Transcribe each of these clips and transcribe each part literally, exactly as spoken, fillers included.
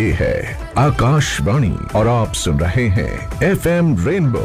ये है आकाशवाणी और आप सुन रहे हैं F M rainbow.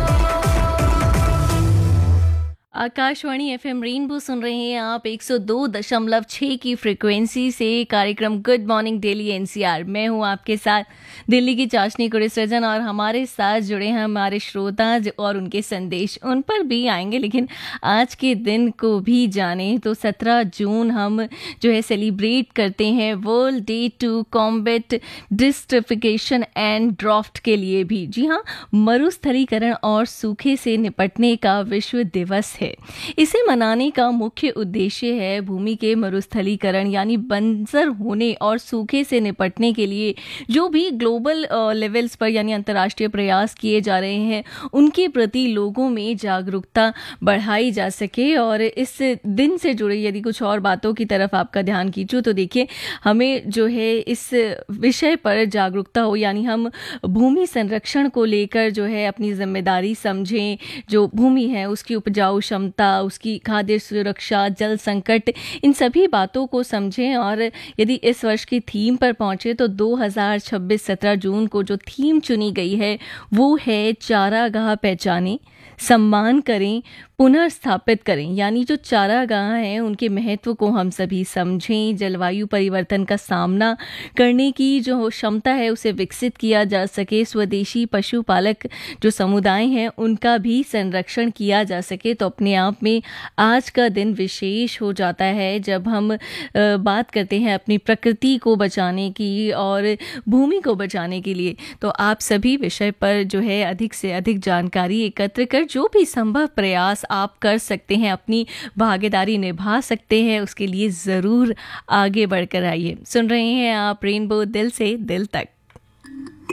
Akashvani FM rainbow सुन रहे हैं आप एक सौ दो दशमलव छह की फ्रिक्वेंसी से। कार्यक्रम गुड मॉर्निंग दिल्ली एनसीआर। मैं हूं आपके साथ दिल्ली की चाशनी कुड़ी सृजन, और हमारे साथ जुड़े हैं हमारे श्रोता और उनके संदेश उन पर भी आएंगे। लेकिन आज के दिन को भी जाने तो सत्रह जून हम जो है सेलिब्रेट करते हैं world day to combat डिस्ट्रिफिकेशन and draft के लिए भी। जी हाँ, मरुस्थलीकरण और सूखे से निपटने का विश्व दिवस है। इसे मनाने का मुख्य उद्देश्य है भूमि के मरुस्थलीकरण यानी बंजर होने और सूखे से निपटने के लिए जो भी ग्लोबल लेवल्स पर यानी अंतर्राष्ट्रीय प्रयास किए जा रहे हैं उनके प्रति लोगों में जागरूकता बढ़ाई जा सके। और इस दिन से जुड़े यदि कुछ और बातों की तरफ आपका ध्यान खींचूं तो देखिए, हमें जो है इस विषय पर जागरूकता हो, यानी हम भूमि संरक्षण को लेकर जो है अपनी जिम्मेदारी समझें। जो भूमि है उसकी उपजाऊ क्षमता, उसकी खाद्य सुरक्षा, जल संकट, इन सभी बातों को समझें। और यदि इस वर्ष की थीम पर पहुंचे तो दो हज़ार छब्बीस सत्रह जून को जो थीम चुनी गई है वो है चारागाह पहचानें, सम्मान करें, पुनर्स्थापित करें। यानी जो चारागाह हैं उनके महत्व को हम सभी समझें। जलवायु परिवर्तन का सामना करने की जो क्षमता है उसे विकसित किया जा सके। स्वदेशी पशुपालक जो समुदाय हैं उनका भी संरक्षण किया जा सके। तो अपने आप में आज का दिन विशेष हो जाता है जब हम बात करते हैं अपनी प्रकृति को बचाने की और भूमि को बचाने के लिए। तो आप सभी विषय पर जो है अधिक से अधिक जानकारी एकत्र कर जो भी संभव प्रयास आप कर सकते हैं, अपनी भागीदारी निभा सकते हैं, उसके लिए ज़रूर आगे बढ़कर आइए। सुन रहे हैं आप रेनबो दिल से दिल तक।